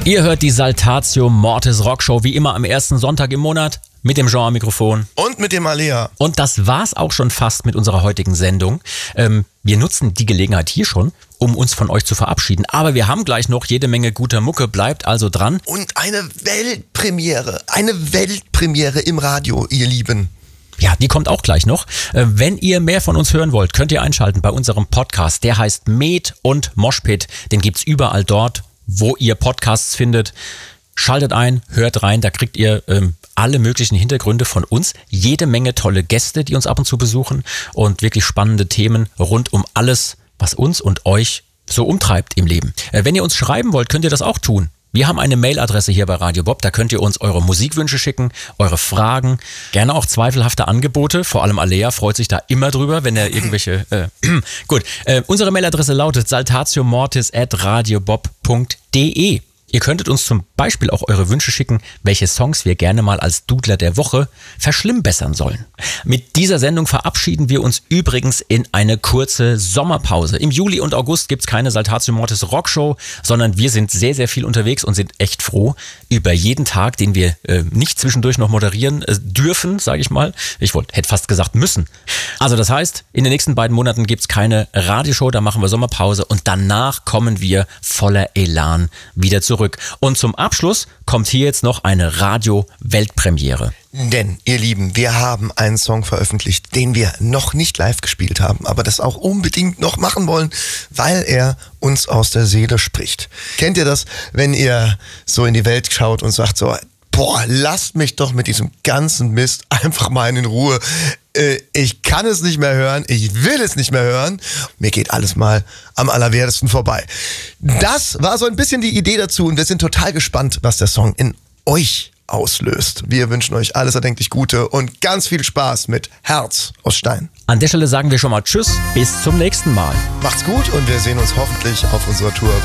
Ihr hört die Saltatio Mortis Rockshow wie immer am ersten Sonntag im Monat mit dem Jean am Mikrofon. Und mit dem Alea. Und das war's auch schon fast mit unserer heutigen Sendung. Wir nutzen die Gelegenheit hier schon, um uns von euch zu verabschieden. Aber wir haben gleich noch jede Menge guter Mucke, bleibt also dran. Und eine Weltpremiere im Radio, ihr Lieben. Ja, die kommt auch gleich noch. Wenn ihr mehr von uns hören wollt, könnt ihr einschalten bei unserem Podcast. Der heißt Med und Moshpit. Den gibt's überall dort, wo ihr Podcasts findet. Schaltet ein, hört rein, da kriegt ihr alle möglichen Hintergründe von uns. Jede Menge tolle Gäste, die uns ab und zu besuchen und wirklich spannende Themen rund um alles, was uns und euch so umtreibt im Leben. Wenn ihr uns schreiben wollt, könnt ihr das auch tun. Wir haben eine Mailadresse hier bei Radio Bob, da könnt ihr uns eure Musikwünsche schicken, eure Fragen, gerne auch zweifelhafte Angebote. Vor allem Alea freut sich da immer drüber, wenn er irgendwelche... Gut, unsere Mailadresse lautet saltatiomortis@radiobob.de. Ihr könntet uns zum Beispiel auch eure Wünsche schicken, welche Songs wir gerne mal als Dudler der Woche verschlimmbessern sollen. Mit dieser Sendung verabschieden wir uns übrigens in eine kurze Sommerpause. Im Juli und August gibt's keine Saltatio Mortis Rockshow, sondern wir sind sehr, sehr viel unterwegs und sind echt froh über jeden Tag, den wir nicht zwischendurch noch moderieren dürfen, sage ich mal. Hätte fast gesagt müssen. Also das heißt, in den nächsten beiden Monaten gibt's keine Radioshow, da machen wir Sommerpause und danach kommen wir voller Elan wieder zurück. Und zum Abschluss kommt hier jetzt noch eine Radio-Weltpremiere. Denn, ihr Lieben, wir haben einen Song veröffentlicht, den wir noch nicht live gespielt haben, aber das auch unbedingt noch machen wollen, weil er uns aus der Seele spricht. Kennt ihr das, wenn ihr so in die Welt schaut und sagt so, boah, lasst mich doch mit diesem ganzen Mist einfach mal in Ruhe. Ich kann es nicht mehr hören, ich will es nicht mehr hören. Mir geht alles mal am allerwertesten vorbei. Das war so ein bisschen die Idee dazu und wir sind total gespannt, was der Song in euch auslöst. Wir wünschen euch alles erdenklich Gute und ganz viel Spaß mit Herz aus Stein. An der Stelle sagen wir schon mal Tschüss, bis zum nächsten Mal. Macht's gut und wir sehen uns hoffentlich auf unserer Tour